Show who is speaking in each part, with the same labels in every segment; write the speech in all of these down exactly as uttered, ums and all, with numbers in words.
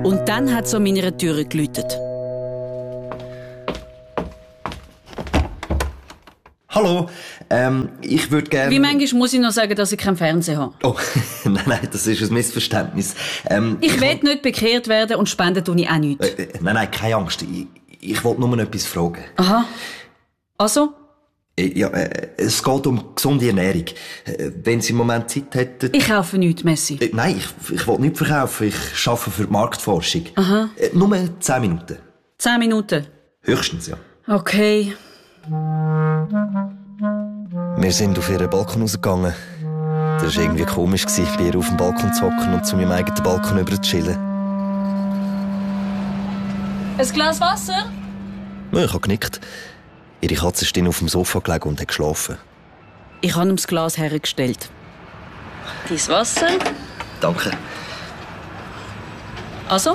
Speaker 1: Und dann hat es an meiner Tür geläutet.
Speaker 2: Hallo, ähm, ich würde gerne...
Speaker 1: Wie manchmal muss ich noch sagen, dass ich keinen Fernseher habe?
Speaker 2: Oh, nein, nein, das ist ein Missverständnis. Ähm,
Speaker 1: ich
Speaker 2: ich
Speaker 1: will nicht bekehrt werden und spenden tue ich auch nichts.
Speaker 2: Äh, äh, nein, nein, keine Angst. Ich, ich wollte nur etwas fragen.
Speaker 1: Aha. Also?
Speaker 2: Äh, ja, äh, es geht um gesunde Ernährung. Äh, wenn Sie im Moment Zeit hätten...
Speaker 1: Ich kaufe nichts, Messi.
Speaker 2: Äh, nein, ich, ich will nichts verkaufen. Ich arbeite für die Marktforschung.
Speaker 1: Aha.
Speaker 2: Äh, nur zehn Minuten.
Speaker 1: Zehn Minuten?
Speaker 2: Höchstens, ja.
Speaker 1: Okay.
Speaker 3: Wir sind auf ihren Balkon rausgegangen. Das war irgendwie komisch, bei ihr auf dem Balkon zu hocken und zu meinem eigenen Balkon über zu chillen.
Speaker 1: Ein Glas Wasser?
Speaker 3: Ja, ich habe genickt. Ihre Katze ist auf dem Sofa gelegen und hat geschlafen.
Speaker 1: Ich habe ihm das Glas hergestellt. Dein Wasser?
Speaker 2: Danke.
Speaker 1: Also?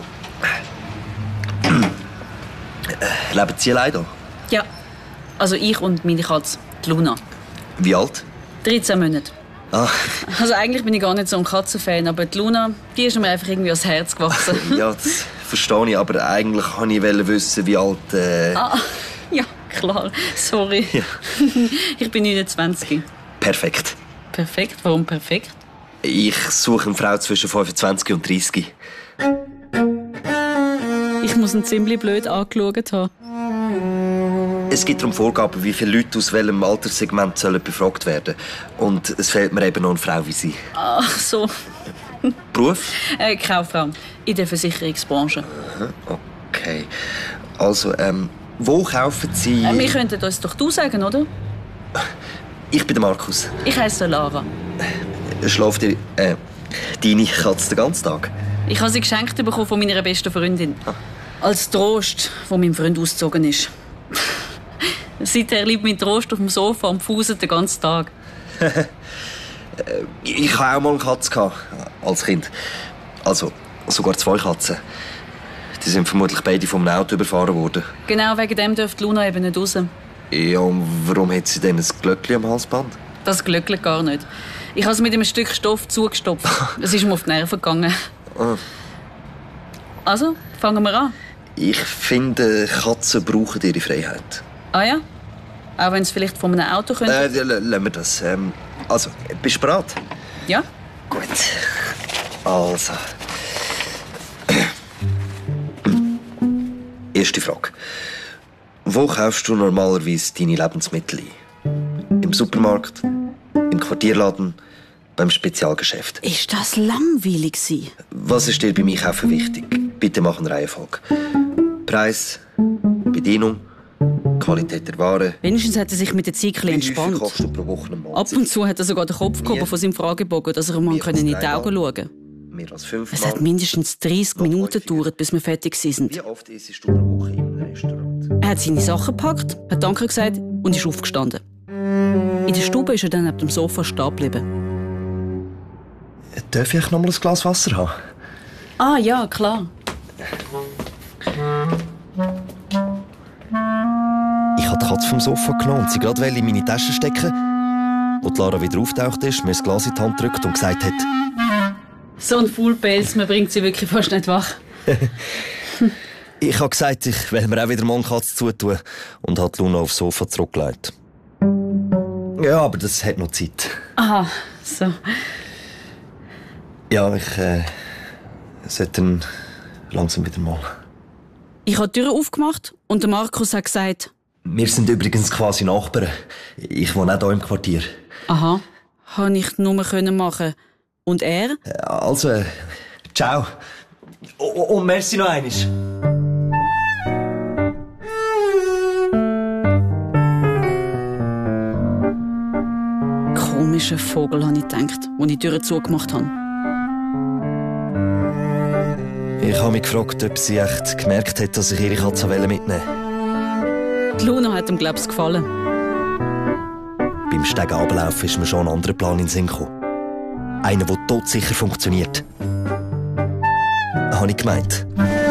Speaker 2: Äh, leben Sie allein hier?
Speaker 1: Ja. Also ich und meine Katze, die Luna.
Speaker 2: Wie alt?
Speaker 1: dreizehn Monate.
Speaker 2: Ah.
Speaker 1: Also eigentlich bin ich gar nicht so ein Katzenfan, aber die Luna, die ist mir einfach irgendwie ans Herz gewachsen.
Speaker 2: Ja, das verstehe ich, aber eigentlich wollte ich wissen, wie alt... Äh...
Speaker 1: Ah, ja, klar. Sorry.
Speaker 2: Ja.
Speaker 1: Ich bin neunundzwanzig.
Speaker 2: Perfekt.
Speaker 1: Perfekt? Warum perfekt?
Speaker 2: Ich suche eine Frau zwischen fünfundzwanzig und dreißig.
Speaker 1: Ich muss ihn ziemlich blöd angeschaut haben.
Speaker 2: Es gibt darum Vorgaben, wie viele Leute aus welchem Alterssegment sollen befragt werden. Und es fehlt mir eben noch eine Frau wie Sie.
Speaker 1: Ach so.
Speaker 2: Beruf?
Speaker 1: Äh, Kauffrau. In der Versicherungsbranche.
Speaker 2: Okay. Also, ähm, wo kaufen Sie...
Speaker 1: Äh, wir könnten uns doch du sagen, oder?
Speaker 2: Ich bin der Markus.
Speaker 1: Ich heisse Lara.
Speaker 2: Schläft ihr, äh, deine Katze den ganzen Tag?
Speaker 1: Ich habe sie geschenkt bekommen von meiner besten Freundin. Als Trost, wo mein Freund ausgezogen ist. Seither liegt mein Trost auf dem Sofa und fuselt den ganzen Tag.
Speaker 2: Ich hatte auch mal eine Katze als Kind. Also, sogar zwei Katzen. Die sind vermutlich beide vom Auto überfahren worden.
Speaker 1: Genau wegen dem dürfte Luna eben nicht raus.
Speaker 2: Ja, und warum hat sie denn ein Glöckchen am Halsband?
Speaker 1: Das glückelt gar nicht. Ich habe es mit einem Stück Stoff zugestopft. Es ist mir auf die Nerven gegangen.
Speaker 2: Ah.
Speaker 1: Also, fangen wir an.
Speaker 2: Ich finde, Katzen brauchen ihre Freiheit.
Speaker 1: Ah ja? Auch wenn es vielleicht von einem Auto könnte?
Speaker 2: Äh, lassen wir das. Ähm, also, bist du bereit?
Speaker 1: Ja.
Speaker 2: Gut. Also. Erste Frage. Wo kaufst du normalerweise deine Lebensmittel ein? Im Supermarkt? Im Quartierladen? Beim Spezialgeschäft?
Speaker 1: Ist das langweilig gewesen?
Speaker 2: Was ist dir beim Einkaufen wichtig? Bitte mach eine Reihenfolge. Preis, Bedienung, Qualität der Ware.
Speaker 1: Wenigstens hat er sich mit der Zeit
Speaker 2: Wie viel
Speaker 1: entspannt.
Speaker 2: kostet du pro Woche eine
Speaker 1: Ab
Speaker 2: Mahlzeit?
Speaker 1: und zu hat er sogar den Kopf gehoben von seinem Fragebogen, dass er ihm mal
Speaker 2: Mehr als
Speaker 1: in die
Speaker 2: dreimal.
Speaker 1: Augen schauen konnte.
Speaker 2: Mehr als fünfmal.
Speaker 1: Es hat mindestens dreißig
Speaker 2: Noch
Speaker 1: Minuten
Speaker 2: häufiger.
Speaker 1: gedauert, bis wir fertig waren.
Speaker 2: Wie oft isst du pro Woche in einem Restaurant?
Speaker 1: Er hat seine Sachen gepackt, hat Danke gesagt und ist aufgestanden. In der Stube ist er dann neben dem Sofa stehen geblieben.
Speaker 3: Darf ich noch mal ein Glas Wasser haben?
Speaker 1: Ah ja, klar.
Speaker 3: Ich habe die Katze vom Sofa genommen und sie gerade in meine Tasche stecken. Als Lara wieder auftaucht ist, mir das Glas in die Hand gedrückt und gesagt hat...
Speaker 1: So ein Fullpelz, man bringt sie wirklich fast nicht wach.
Speaker 3: Ich habe gesagt, ich will mir auch wieder mal eine Katze zutun und hat Luna aufs Sofa zurückgelegt. Ja, aber das hat noch Zeit.
Speaker 1: Aha, so.
Speaker 3: Ja, ich äh, sollte dann langsam wieder mal.
Speaker 1: Ich habe die Tür aufgemacht und der Markus hat gesagt...
Speaker 2: Wir sind übrigens quasi Nachbarn. Ich wohne auch hier im Quartier.
Speaker 1: Aha, habe ich nur machen können. Und er?
Speaker 2: Also, äh, ciao. Oh, und merci noch einmal.
Speaker 1: Komischer Vogel, habe ich gedacht, als ich die Tür zugemacht habe.
Speaker 3: Ich habe mich gefragt, ob sie echt gemerkt hat, dass ich ihre Katze mitnehmen wollte.
Speaker 1: Die Luna hat ihm, glaube ich, gefallen.
Speaker 3: Beim Stegen runterlaufen ist mir schon ein anderer Plan in den Sinn gekommen. Einer, der todsicher funktioniert. Habe ich gemeint.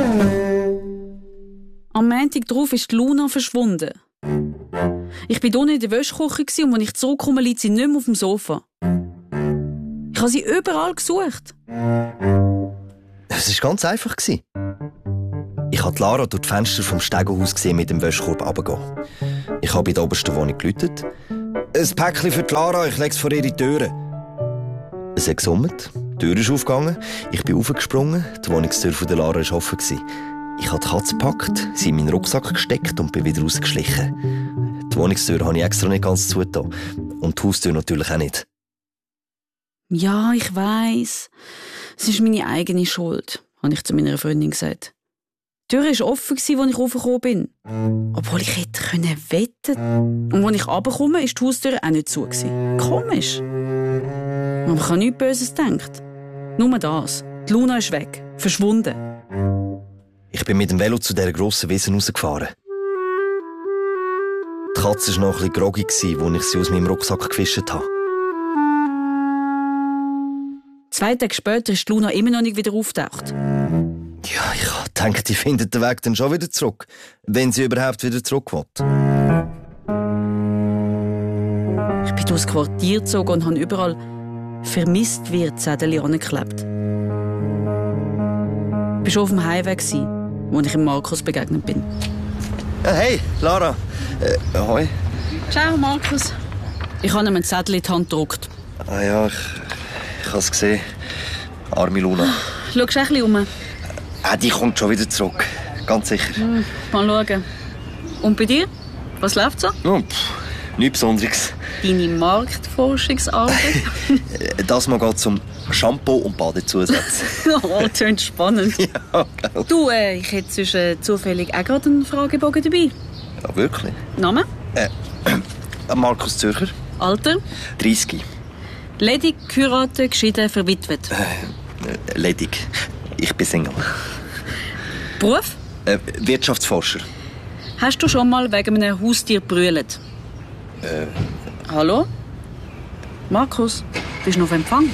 Speaker 1: Am Montag darauf ist die Luna verschwunden. Ich war unten in der Wäschküche und als ich zurückkomme, liegt sie nicht mehr auf dem Sofa. Ich habe sie überall gesucht.
Speaker 3: Es war ganz einfach. Ich habe Lara durch die Fenster vom Stegenhaus gesehen mit dem Wäschkorb runtergehen. Ich habe in der obersten Wohnung geläutet. «Ein Päckchen für die Lara, ich lege es vor ihre Türe.» Es hat gesummt, die Tür ist aufgegangen, ich bin raufgesprungen, die Wohnungstür von der Lara war offen. Ich habe die Katze gepackt, sie in meinen Rucksack gesteckt und bin wieder rausgeschlichen. Die Wohnungstür habe ich extra nicht ganz zugetan. Und die Haustür natürlich auch nicht.
Speaker 1: Ja, ich weiss. Es ist meine eigene Schuld, habe ich zu meiner Freundin gesagt. Die Tür war offen, als ich raufgekommen bin. Obwohl ich hätte können wetten. Und als ich runterkomme, war die Haustür auch nicht zu. Komisch. Aber ich habe nichts Böses gedacht. Nur das. Die Luna ist weg. Verschwunden.
Speaker 3: Ich bin mit dem Velo zu dieser grossen Wiese rausgefahren. Die Katze war noch ein bisschen groggy, als ich sie aus meinem Rucksack gefischt habe.
Speaker 1: Zwei Tage später ist die Luna immer noch nicht wieder aufgetaucht.
Speaker 3: Ja, ich denke, die findet den Weg dann schon wieder zurück. Wenn sie überhaupt wieder zurück will.
Speaker 1: Ich bin durchs Quartier gezogen und habe überall «Vermisst wird» Zettel angeklebt. Ich war schon auf dem Heimweg, als ich dem Markus begegnet bin.
Speaker 2: Hey, Lara. Äh, hoi.
Speaker 1: Ciao, Markus. Ich habe ihm ein Zettel in die Hand gedruckt.
Speaker 2: Ah ja, ich, ich habe es gesehen. Arme Luna.
Speaker 1: Schaust du ein bisschen um?
Speaker 2: Ah, die kommt schon wieder zurück. Ganz sicher.
Speaker 1: Hm, mal schauen. Und bei dir? Was läuft so?
Speaker 2: Oh, pff, nichts Besonderes.
Speaker 1: Deine Marktforschungsarbeit?
Speaker 2: Das mal geht zum Shampoo und Badezusatz.
Speaker 1: Oh, das klingt spannend.
Speaker 2: Ja, genau.
Speaker 1: Du, äh, ich hätte sonst, äh, zufällig auch gerade einen Fragebogen dabei.
Speaker 2: Ja, wirklich?
Speaker 1: Name?
Speaker 2: Äh, Markus Zürcher.
Speaker 1: Alter?
Speaker 2: dreißig.
Speaker 1: Ledig, geheiratet, geschieden, verwitwet.
Speaker 2: Äh, ledig. Ich bin Single.
Speaker 1: Beruf?
Speaker 2: Äh, Wirtschaftsforscher.
Speaker 1: Hast du schon mal wegen einem Haustier gebrüllt?
Speaker 2: Äh.
Speaker 1: Hallo? Markus, bist du noch auf Empfang?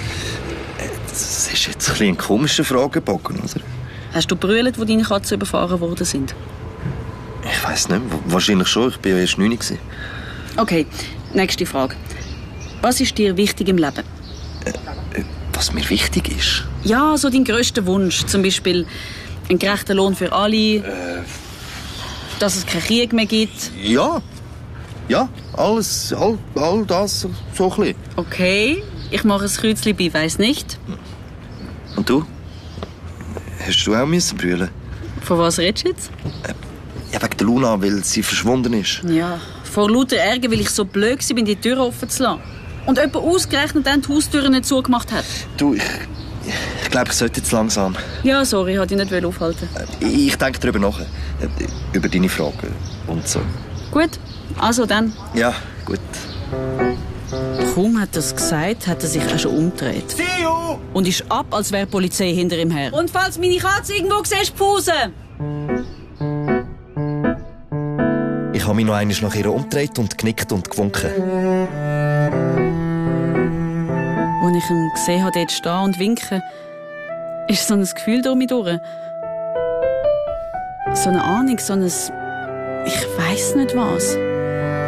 Speaker 2: Das ist jetzt ein, bisschen ein komischer Fragebogen, oder?
Speaker 1: Hast du gebrüllt, wo deine Katzen überfahren worden sind?
Speaker 2: Ich weiss nicht. Wahrscheinlich schon. Ich war ja erst neun.
Speaker 1: Okay, nächste Frage. Was ist dir wichtig im Leben?
Speaker 2: Äh, was mir wichtig ist?
Speaker 1: Ja, so dein grösster Wunsch. Zum Beispiel einen gerechten Lohn für alle.
Speaker 2: Äh.
Speaker 1: Dass es keinen Krieg mehr gibt.
Speaker 2: Ja. Ja, alles, all, all das so ein bisschen.
Speaker 1: Okay, ich mache ein Kreuzchen bei «Weiss nicht».
Speaker 2: Und du? Hast du auch müssen brüllen?
Speaker 1: Von was redest du jetzt?
Speaker 2: Äh, ja, wegen der Luna, weil sie verschwunden ist.
Speaker 1: Ja, vor lauter Ärger, weil ich so blöd war, die Tür offen zu lassen. Und jemand ausgerechnet dann die Haustür nicht zugemacht hat.
Speaker 2: Du, ich, ich glaube, ich sollte jetzt langsam.
Speaker 1: Ja, sorry, ich wollte dich nicht aufhalten.
Speaker 2: Äh, ich denke darüber nach. Äh, über deine Fragen und so.
Speaker 1: Gut, also dann.
Speaker 2: Ja, gut.
Speaker 1: Kaum hat er es gesagt, hat er sich auch schon umgedreht.
Speaker 2: Sio!
Speaker 1: Und ist ab, als wäre die Polizei hinter ihm her. Und falls meine Katze irgendwo siehst, Pause!
Speaker 3: Ich habe mich noch einmal nach ihr umgedreht und genickt und gewunken.
Speaker 1: Als ich ihn gesehen habe, dort stehen und winken, ist so ein Gefühl durch mich durch. So eine Ahnung, so ein... Ich weiss nicht was.